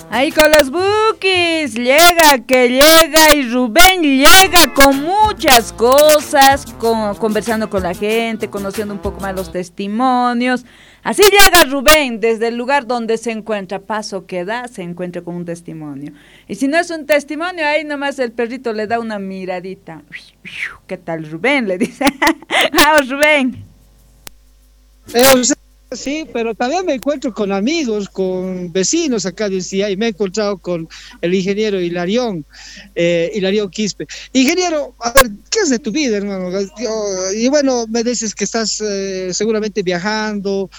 Ahí con los bookies, llega que llega y Rubén llega con muchas cosas, conversando con la gente, conociendo un poco más los testimonios. Así llega Rubén desde el lugar donde se encuentra, paso que da, se encuentra con un testimonio. Y si no es un testimonio, ahí nomás el perrito le da una miradita. ¿Qué tal Rubén? Le dice. Vamos Rubén. Sí, pero también me encuentro con amigos, con vecinos acá de UCI, y me he encontrado con el ingeniero Hilarión Quispe. Ingeniero, a ver, ¿qué es de tu vida, hermano? Y bueno, me dices que estás seguramente viajando.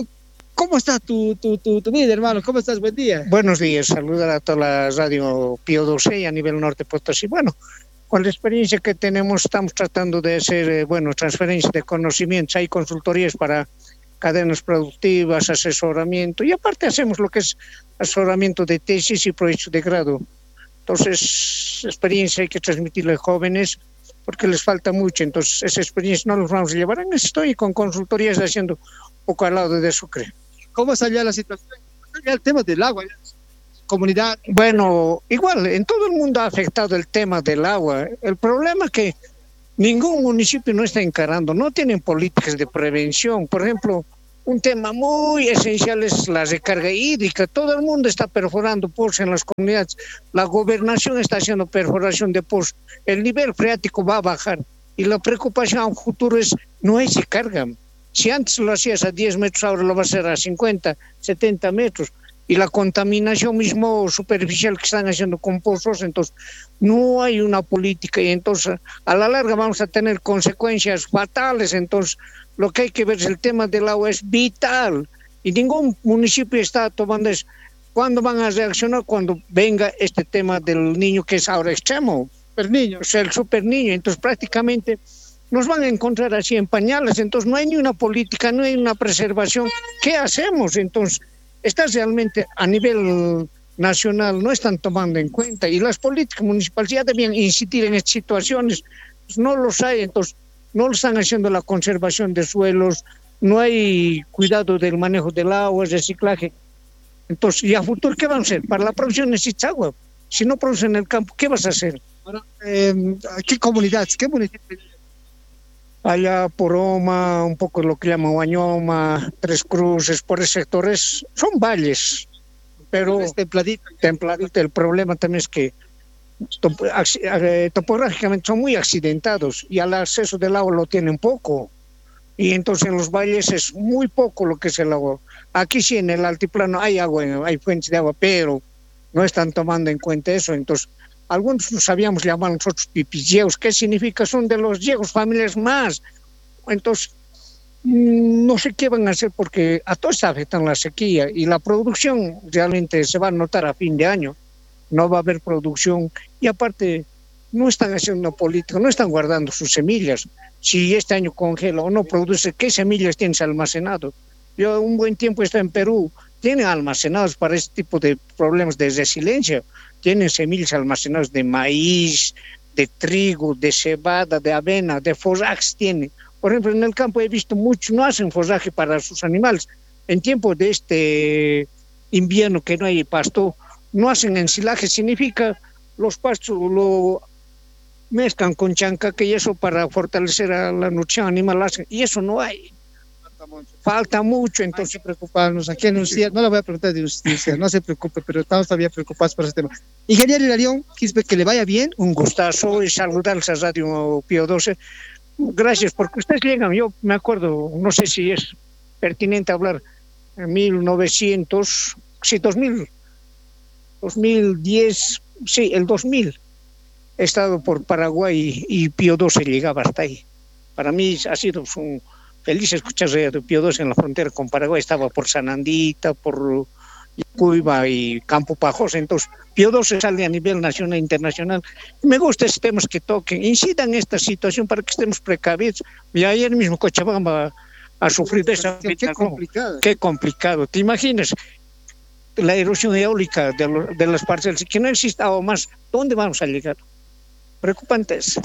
¿Cómo está tu vida, hermano? ¿Cómo estás? Buen día. Buenos días, saludar a toda la radio Pío 12 a nivel norte Potosí. Bueno, con la experiencia que tenemos, estamos tratando de hacer, transferencia de conocimientos. Hay consultorías para cadenas productivas, asesoramiento, y aparte hacemos lo que es asesoramiento de tesis y proyectos de grado. Entonces, experiencia hay que transmitirle a jóvenes porque les falta mucho, entonces esa experiencia no los vamos a llevar. Estoy con consultorías haciendo un poco al lado de Sucre. ¿Cómo es allá la situación? Allá el tema del agua, comunidad. Bueno, igual, en todo el mundo ha afectado el tema del agua. El problema es que ningún municipio no está encarando, no tienen políticas de prevención. Por ejemplo, un tema muy esencial es la recarga hídrica. Todo el mundo está perforando pozos en las comunidades. La gobernación está haciendo perforación de pozos. El nivel freático va a bajar. Y la preocupación a un futuro es, no hay recarga. Si antes lo hacías a 10 metros, ahora lo va a hacer a 50, 70 metros. Y la contaminación mismo superficial que están haciendo con pozos, entonces no hay una política y entonces a la larga vamos a tener consecuencias fatales. Entonces lo que hay que ver es el tema del agua es vital y ningún municipio está tomando eso. ¿Cuándo van a reaccionar? Cuando venga este tema del niño que es ahora extremo, el niño, o sea, el super niño. Entonces prácticamente nos van a encontrar así en pañales, entonces no hay ni una política, no hay una preservación. ¿Qué hacemos? Entonces está realmente a nivel nacional, no están tomando en cuenta y las políticas municipales ya debían incidir en estas situaciones, pues no los hay, entonces no lo están haciendo la conservación de suelos, no hay cuidado del manejo del agua, reciclaje. Entonces, ¿y a futuro qué van a hacer? Para la producción necesitas agua, si no producen en el campo, ¿qué vas a hacer? Ahora, ¿qué comunidades, qué municipios? Allá por Oma, un poco lo que llaman Huañoma, Tres Cruces, por esos sectores, son valles, pero templadito. El problema también es que topográficamente son muy accidentados y al acceso del agua lo tienen poco. Y entonces en los valles es muy poco lo que es el agua. Aquí sí en el altiplano hay agua, hay fuentes de agua, pero no están tomando en cuenta eso. Entonces algunos sabíamos llamar nosotros pipilleos. ¿Qué significa? Son de los llegos familiares más. Entonces, no sé qué van a hacer porque a todos está afectando la sequía y la producción realmente se va a notar a fin de año. No va a haber producción y aparte no están haciendo política, no están guardando sus semillas. Si este año congela o no produce, ¿qué semillas tienes almacenado? Yo un buen tiempo estoy en Perú, tienen almacenados para este tipo de problemas de resiliencia. Tienen semillas almacenadas de maíz, de trigo, de cebada, de avena, de forrajes tienen. Por ejemplo, en el campo he visto muchos, no hacen forraje para sus animales. En tiempo de este invierno que no hay pasto, no hacen ensilaje, significa los pastos lo mezclan con chancaca y eso para fortalecer a la nutrición animal hacen, y eso no hay. Falta mucho, entonces hay que preocuparnos. Aquí en UCI, no le voy a preguntar de justicia, no se preocupe, pero estamos todavía preocupados por ese tema. Ingeniero Hilarión Quispe, que le vaya bien. Un gustazo y saludarles a Radio Pío 12. Gracias, porque ustedes llegan, yo me acuerdo, no sé si es pertinente hablar, en 1900, sí, 2010, sí, el 2000, he estado por Paraguay y Pío 12 llegaba hasta ahí. Para mí ha sido un feliz escuchar Radio Pío 12 en la frontera con Paraguay, estaba por Sanandita, por Cuiba y Campo Pajoso, entonces Pío 12 sale a nivel nacional e internacional. Me gustan estos temas que toquen, incidan en esta situación para que estemos precavidos. Y ayer mismo Cochabamba ha sufrido esa... Qué complicado, ¿te imaginas? La erosión eólica de las parcelas, que no exista agua más, ¿dónde vamos a llegar? Preocupantes.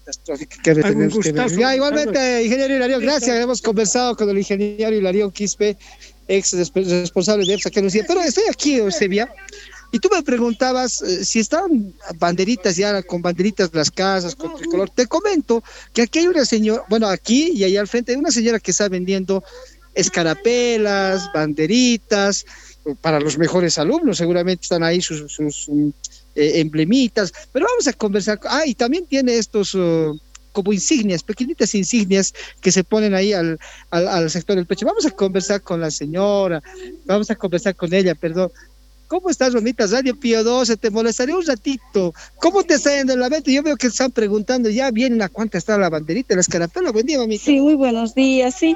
Ya, igualmente, ingeniero Hilarión, gracias. Hemos conversado con el ingeniero Hilarión Quispe, ex responsable de EPSA, que nos decía, pero estoy aquí en Sevilla, Y tú me preguntabas si estaban banderitas ya con banderitas las casas, con tricolor. Te comento que aquí hay una señora, bueno, aquí y allá al frente hay una señora que está vendiendo escarapelas, banderitas, para los mejores alumnos, seguramente están ahí sus emblemitas, pero vamos a conversar. Y también tiene estos como insignias, pequeñitas insignias que se ponen ahí al sector del pecho. Vamos a conversar con la señora, vamos a conversar con ella, perdón. ¿Cómo estás, mamita? Radio Pío 12, te molestaré un ratito. ¿Cómo te está yendo en la venta? Yo veo que están preguntando, ya vienen a cuánta está la banderita, la escarapela. Buen día, mamita. Sí, muy buenos días. Sí,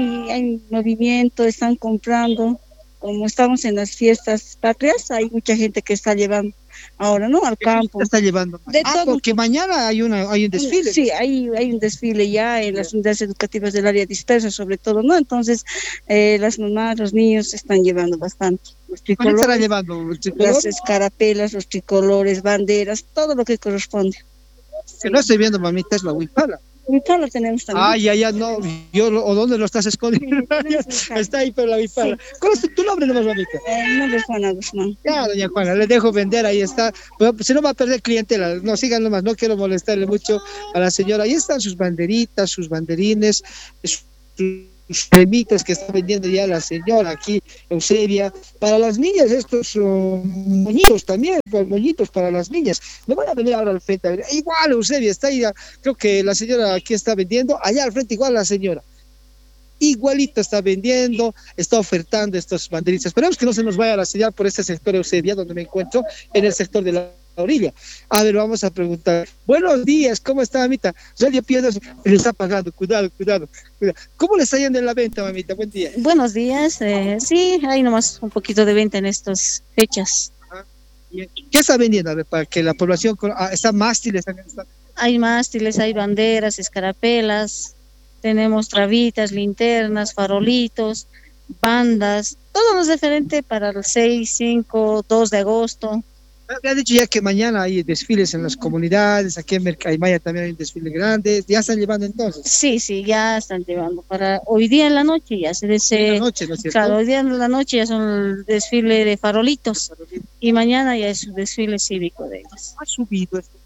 hay movimiento, están comprando. Como estamos en las fiestas patrias, hay mucha gente que está llevando ahora, ¿no? Al campo. Está llevando. De todo. Porque mañana hay un desfile. Sí, hay un desfile ya en las unidades educativas del área dispersa, sobre todo, ¿no? Entonces, las mamás, los niños están llevando bastante. Los ¿Cuál estará llevando? Las escarapelas, los tricolores, banderas, todo lo que corresponde. Que no estoy viendo, mamita, es la huipala. Huipala lo tenemos también. Ya, no. ¿O dónde lo estás escondiendo? Está ahí, pero la huipala. Sí. ¿Cuál es tu nombre, nomás, mamita? Mi nombre es Juana Guzmán. Ya, doña Juana, le dejo vender, ahí está. Pero, si no va a perder clientela, no, sigan nomás, no quiero molestarle mucho a la señora. Ahí están sus banderitas, sus banderines, sus cremitas que está vendiendo ya la señora aquí, Eusebia. Para las niñas, estos moñitos también, moñitos para las niñas. Me voy a venir ahora al frente. Igual Eusebia está ahí, creo que la señora aquí está vendiendo, allá al frente igual la señora. Igualito está vendiendo, está ofertando estos banderitas. Esperemos que no se nos vaya la señal por este sector Eusebia, donde me encuentro, en el sector de la orilla. A ver, vamos a preguntar. Buenos días, ¿cómo está, mamita? Radio Piedras le está pagando, cuidado. ¿Cómo le está yendo en la venta, mamita? Buen día. Buenos días, sí, hay nomás un poquito de venta en estas fechas. ¿Qué está vendiendo? A ver, para que la población, ¿está mástiles? Hay mástiles, hay banderas, escarapelas, tenemos trabitas, linternas, farolitos, bandas, todo lo referente para el 6, 5, 2 de agosto. Me ha dicho ya que mañana hay desfiles en las comunidades, aquí en Mercaimaya también hay un desfile grande, ¿ya están llevando entonces? Sí, ya están llevando, para hoy día en la noche ya se desea. La noche, ¿no es cierto? Claro, hoy día en la noche ya son el desfile de farolitos, y mañana ya es un desfile cívico de ellos. ¿Ha subido esto?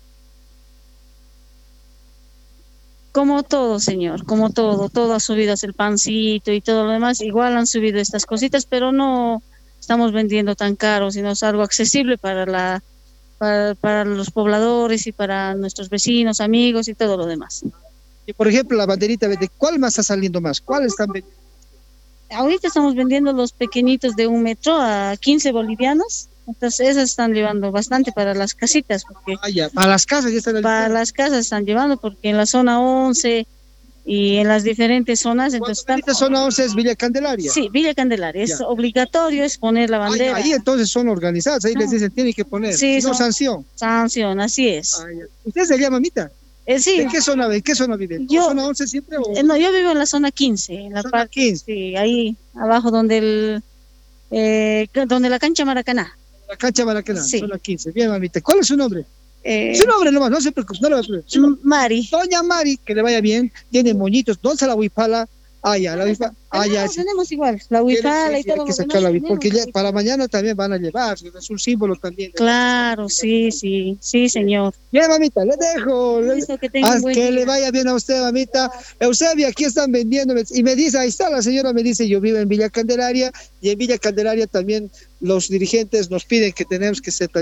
Como todo, señor, como todo ha subido, hasta el pancito y todo lo demás, igual han subido estas cositas, pero no estamos vendiendo tan caro, sino es algo accesible para los pobladores y para nuestros vecinos, amigos y todo lo demás. Y por ejemplo, la banderita, ¿cuál más está saliendo más? ¿Cuál están vendiendo? Ahorita estamos vendiendo los pequeñitos de 1 metro a 15 bolivianos, entonces esas están llevando bastante para las casitas. Porque para las casas ya están. Para las casas están llevando, porque en la zona 11... y en las diferentes zonas. Entonces, ¿Esta zona 11 es Villa Candelaria? Sí, Villa Candelaria, es obligatorio es poner la bandera. Ahí entonces son organizadas, ahí les dicen tienen que poner, sí, no sanción. Sanción, así es. ¿Usted se llama, mamita? Sí. ¿En qué zona vive? Yo, ¿Zona 11 siempre? No, yo vivo en la zona 15, en la parte 15. Sí, ahí abajo donde donde la cancha Maracaná. La cancha Maracaná, sí. Zona 15. Bien, mamita. ¿Cuál es su nombre? Su nombre nomás, no se preocupe, no le va a preocupar. Mari. Doña Mari, que le vaya bien, tiene moñitos. ¿Dónde está la huipala? La huipala. Tenemos igual, la huipala y todo. Hay que sacar la huipala, porque ya, para mañana también van a llevar, es un símbolo también. Claro, sí, señor. Bien, mamita, le dejo. Que le vaya bien a usted, mamita. Eusebia, aquí están vendiendo. Y me dice, ahí está la señora, me dice, yo vivo en Villa Candelaria, y en Villa Candelaria también los dirigentes nos piden que tenemos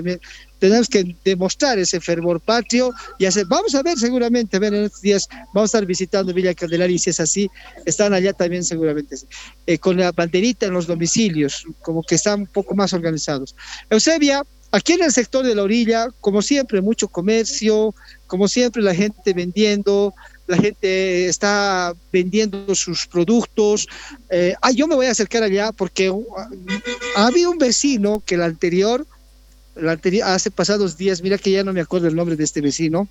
que demostrar ese fervor patrio y vamos a ver seguramente, en estos días vamos a estar visitando Villa Candelaria y si es así, están allá también seguramente, con la banderita en los domicilios, como que están un poco más organizados. Eusebia, aquí en el sector de la orilla, como siempre, mucho comercio, como siempre la gente vendiendo, la gente está vendiendo sus productos. Yo me voy a acercar allá porque ha habido un vecino que el anterior, hace pasados días, mira que ya no me acuerdo el nombre de este vecino.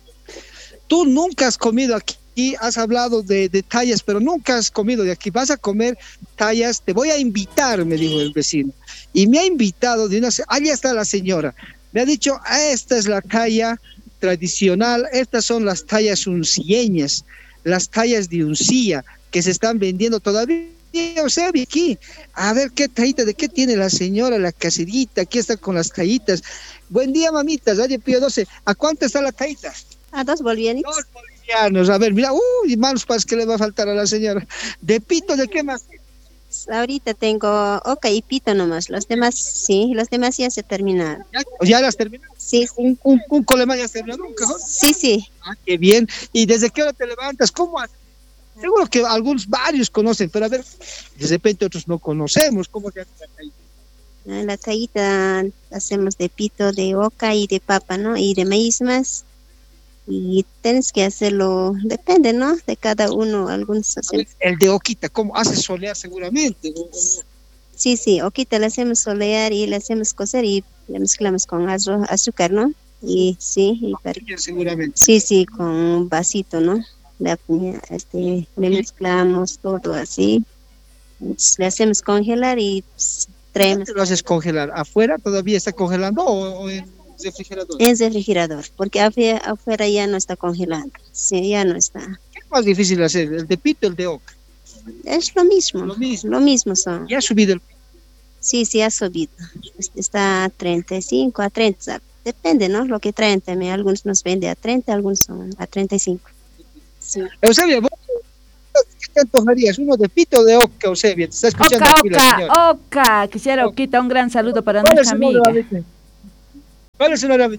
Tú nunca has comido aquí, has hablado de tallas, pero nunca has comido de aquí. Vas a comer tallas, te voy a invitar, me dijo el vecino. Y me ha invitado, allá está la señora. Me ha dicho, esta es la talla tradicional, estas son las tallas uncieñas, las tallas de uncía que se están vendiendo todavía Eusebio, aquí, a ver qué tajita, de qué tiene la señora, la caserita, aquí está con las tajitas. Buen día, mamitas, oye, Pío 12, ¿a cuánto está la tajita? A 2 bolivianos. 2 bolivianos, a ver, mira, manos para que le va a faltar a la señora. ¿De pito, de qué más? Ahorita tengo oca y pito nomás, los demás sí, los demás ya se terminaron. ¿Ya las terminaron? Sí. Un colema ya se terminó, ¿un cajón? Sí, sí. Ah, qué bien. ¿Y desde qué hora te levantas? ¿Cómo haces? Seguro que varios conocen, pero a ver, de repente otros no conocemos. ¿Cómo se hace la tajita? La tajita hacemos de pito, de oca y de papa, ¿no? Y de maíz más. Y tienes que hacerlo, depende, ¿no? De cada uno, algunos hacen. El de oquita, ¿cómo? Hace solear seguramente. Sí, sí, oquita le hacemos solear y le hacemos cocer y le mezclamos con azúcar, ¿no? Y sí, seguramente. Sí, sí, con un vasito, ¿no? Le mezclamos todo así. Le hacemos congelar y traemos. ¿Lo haces congelar? ¿Afuera todavía está congelando o en refrigerador? En refrigerador, porque afuera ya no está congelando. Sí, ya no está. ¿Qué es más difícil hacer? ¿El de pito o el de oca? Es lo mismo. Lo mismo son. ¿Ya ha subido el pito? Sí, sí, ha subido. Está a 35, a 30. Depende, ¿no? Lo que traen también. Algunos nos venden a 30, algunos son a 35. Sí. Eusebia, ¿vos qué te antojarías? ¿Uno de pito o de oca, Eusebia? Te está escuchando aquí la señora. Oca. Quisiera, Oquita, un gran saludo para nuestra amiga. ¿Cuál es su nombre?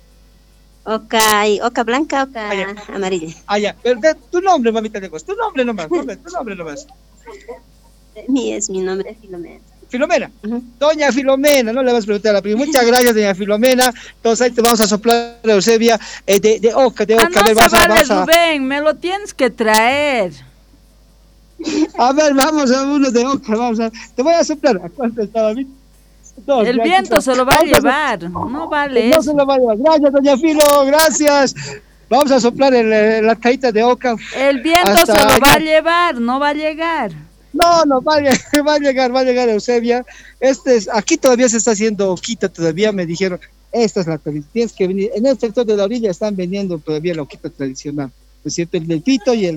Oca blanca, oca amarilla. Ya. Pero tu nombre, mamita de vos. Tu nombre nomás. Es mi nombre, Filomena. Filomena. Doña Filomena, no le vas a preguntar a la prima. Muchas gracias, doña Filomena. Entonces ahí te vamos a soplar, Eusebia, de oca. No se vale, Rubén, me lo tienes que traer. A ver, vamos a uno de oca, te voy a soplar. ¿A cuánto estaba? El viento se lo va a llevar, no vale. No se lo va a llevar. Gracias, doña Filo, gracias. Vamos a soplar la tajita de oca. El viento se lo va a llevar, no va a llegar. No, va a llegar Eusebia. Aquí todavía se está haciendo oquita, todavía me dijeron, esta es la tradición, tienes que venir. En el sector de la orilla están vendiendo todavía la oquita tradicional, ¿no es cierto? El del pito y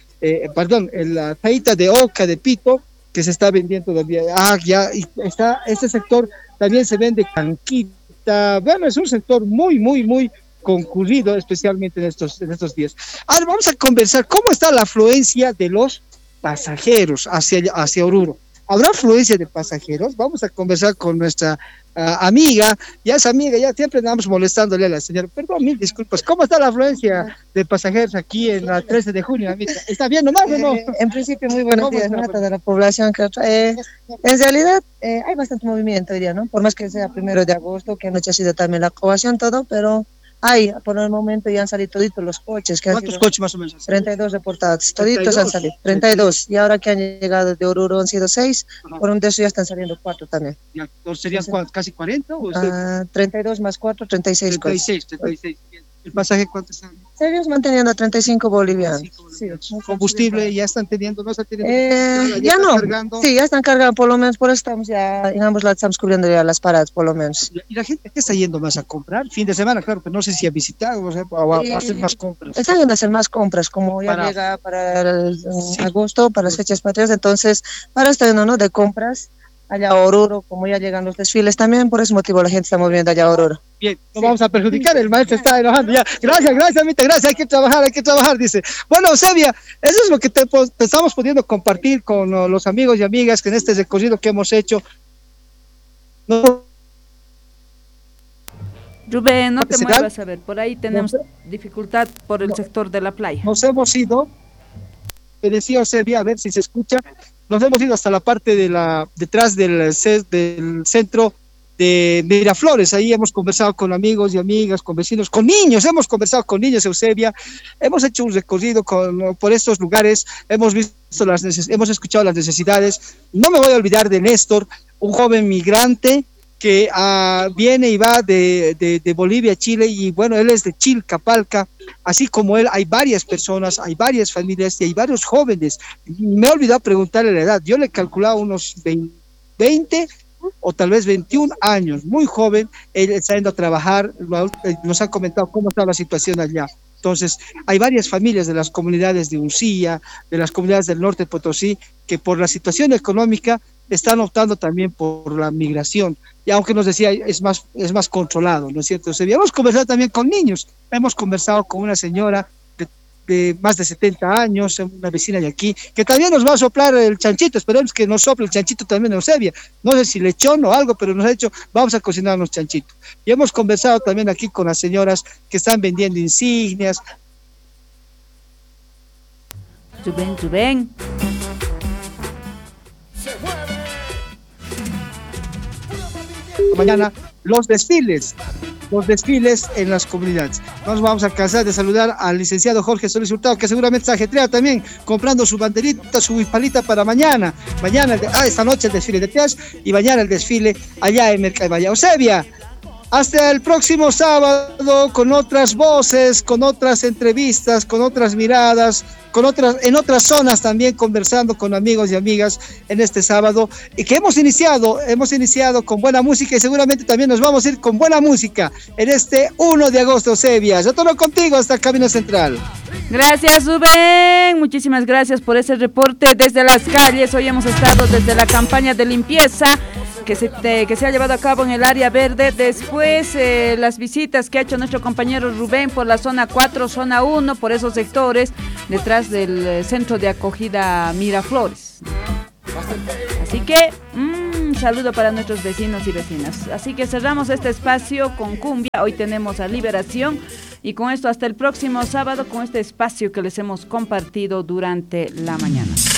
la tajita de oca de pito, que se está vendiendo todavía. Ya está, este sector también se vende canquita. Bueno, es un sector muy, muy, muy concurrido, especialmente en estos días. Ahora vamos a conversar cómo está la afluencia de los pasajeros hacia Oruro. ¿Habrá afluencia de pasajeros? Vamos a conversar con nuestra amiga, ya siempre andamos molestándole a la señora. Perdón, mil disculpas. ¿Cómo está la afluencia de pasajeros aquí en la 13 de junio, amiga? ¿Está bien nomás o no? En principio, muy buenos días, ¿no? A toda la población que en realidad hay bastante movimiento hoy día, ¿no? Por más que sea 1 de agosto, que anoche ha sido también la ovación, todo, pero por el momento ya han salido toditos los coches. ¿Cuántos coches más o menos? 32 reportados, toditos han salido, 32. Y ahora que han llegado de Oruro han sido 6, por un de esos ya están saliendo 4 también. Ya, ¿serían casi 40? 32 más 4, 36 coches. 36. ¿El pasaje cuánto está? Seguimos manteniendo a 35 bolivianos. Sí, combustible ya están teniendo, ¿no están teniendo? Ya no, cargando. Sí, ya están cargando, por lo menos por eso estamos ya, en ambos lados estamos cubriendo ya las paradas, por lo menos. ¿Y la gente qué está yendo más a comprar? Fin de semana, claro, pero no sé si a visitar o a hacer más compras. Están yendo a hacer más compras, como ya llega para agosto, para las fechas patrias, entonces, ahora está yendo, ¿no?, de compras allá a Oruro, como ya llegan los desfiles también, por ese motivo la gente está moviendo allá a Oruro. Bien, no vamos a perjudicar, el maestro está enojando ya. Gracias, amita, gracias, hay que trabajar, dice. Bueno, Eusebia, eso es lo que te estamos pudiendo compartir con los amigos y amigas que en este recorrido que hemos hecho. Rubén, no te muevas, a ver, por ahí tenemos dificultad por el sector de la playa. Nos hemos ido, te decía Eusebia, a ver si se escucha. Nos hemos ido hasta la parte detrás del centro de Miraflores. Ahí hemos conversado con amigos y amigas, con vecinos, con niños. Hemos conversado con niños, Eusebia. Hemos hecho un recorrido por estos lugares. Hemos hemos escuchado las necesidades. No me voy a olvidar de Néstor, un joven migrante que viene y va de Bolivia a Chile, y bueno, él es de Chilcapalca. Así como él, hay varias personas, hay varias familias y hay varios jóvenes. Me he olvidado preguntarle la edad. Yo le calculaba unos 20 o tal vez 21 años, muy joven. Él está yendo a trabajar, nos ha comentado cómo está la situación allá. Entonces, hay varias familias de las comunidades de Uncilla, de las comunidades del norte de Potosí, que por la situación económica están optando también por la migración. Y aunque nos decía, es más controlado, ¿no es cierto? O sea, hemos conversado también con niños, hemos conversado con una señora de más de 70 años, una vecina de aquí, que también nos va a soplar el chanchito. Esperemos que nos sople el chanchito también en Eusebia. No sé si lechón o algo, pero nos ha dicho, vamos a cocinarnos chanchitos. Y hemos conversado también aquí con las señoras que están vendiendo insignias. Rubén. Mañana los desfiles en las comunidades. Nos vamos a cansar de saludar al licenciado Jorge Solís Hurtado, que seguramente se ajetrea también comprando su banderita, su huipalita para mañana. Esta noche el desfile de Piaz y mañana el desfile allá en Mercadevalla. Eusebia, hasta el próximo sábado con otras voces, con otras entrevistas, con otras miradas, en otras zonas también conversando con amigos y amigas en este sábado, y que hemos iniciado con buena música y seguramente también nos vamos a ir con buena música en este 1 de agosto, Eusebia. Yo todo contigo hasta el Camino Central. Gracias, Rubén. Muchísimas gracias por ese reporte desde las calles. Hoy hemos estado desde la campaña de limpieza que se ha llevado a cabo en el área verde. Después las visitas que ha hecho nuestro compañero Rubén por la zona 4, zona 1, por esos sectores, detrás del centro de acogida Miraflores. Así que saludo para nuestros vecinos y vecinas. Así que cerramos este espacio con cumbia. Hoy tenemos a Liberación y con esto hasta el próximo sábado con este espacio que les hemos compartido durante la mañana.